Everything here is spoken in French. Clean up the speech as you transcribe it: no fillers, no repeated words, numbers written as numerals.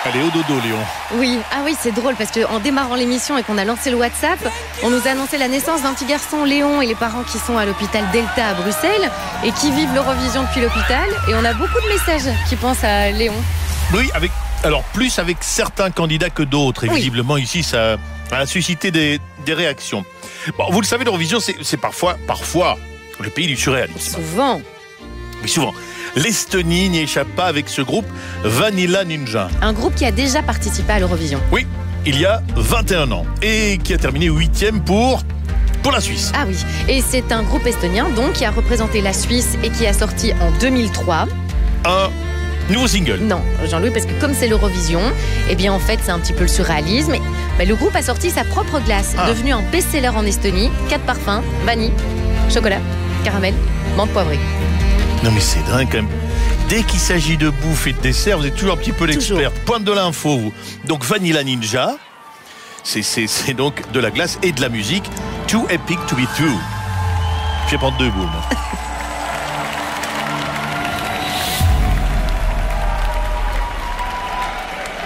Allez, au dodo, Léon. Oui, ah oui, c'est drôle parce qu'en démarrant l'émission et qu'on a lancé le WhatsApp, on nous a annoncé la naissance d'un petit garçon, Léon, et les parents qui sont à l'hôpital Delta à Bruxelles et qui vivent l'Eurovision depuis l'hôpital. Et on a beaucoup de messages qui pensent à Léon. Oui, plus avec certains candidats que d'autres. Et visiblement, ici, ça a suscité des réactions. Bon, vous le savez, l'Eurovision, c'est parfois le pays du surréalisme. Souvent. Oui, souvent. L'Estonie n'y échappe pas avec ce groupe Vanilla Ninja. Un groupe qui a déjà participé à l'Eurovision. Oui, il y a 21 ans. Et qui a terminé 8e pour la Suisse. Ah oui, et c'est un groupe estonien donc qui a représenté la Suisse et qui a sorti en 2003 un nouveau single. Non, Jean-Louis, parce que comme c'est l'Eurovision, eh bien en fait c'est un petit peu le surréalisme. Le groupe a sorti sa propre glace, devenue un best-seller en Estonie. 4 parfums, vanille, chocolat, caramel, menthe poivrée. Non mais c'est dingue quand même. Dès qu'il s'agit de bouffe et de dessert, vous êtes toujours un petit peu l'expert. Pointe de l'info, vous. Donc Vanilla Ninja, c'est donc de la glace et de la musique. Too epic to be true. Je vais prendre 2 boules.